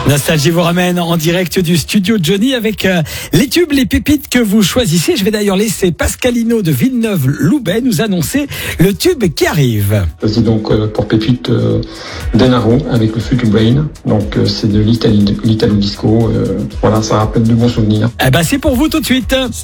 Nostalgie vous ramène en direct du studio Johnny avec les tubes, les pépites que vous choisissez. Je vais d'ailleurs laisser Pascalino de Villeneuve-Loubet nous annoncer le tube qui arrive. Voici donc pour pépite Denaro avec le Future Brain. Donc c'est de l'Italo Disco. Voilà, ça rappelle de bons souvenirs. Eh ben c'est pour vous tout de suite.